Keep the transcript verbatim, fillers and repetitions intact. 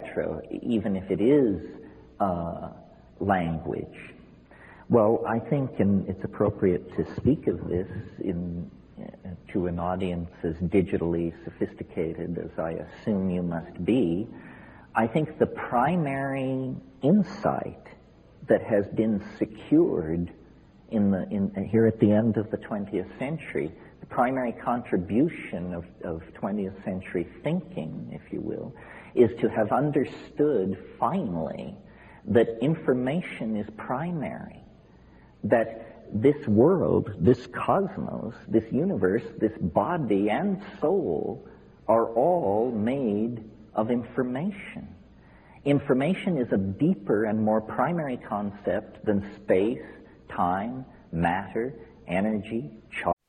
even if it is uh, language. Well, I think and it's appropriate to speak of this in, uh, to an audience as digitally sophisticated as I assume you must be. I think the primary insight that has been secured in the, in, here at the end of the twentieth century, the primary contribution of, of twentieth century thinking, if you will, is to have understood finally that information is primary, that this world, this cosmos, this universe, this body and soul are all made of information. Information is a deeper and more primary concept than space, time, matter, energy, charge.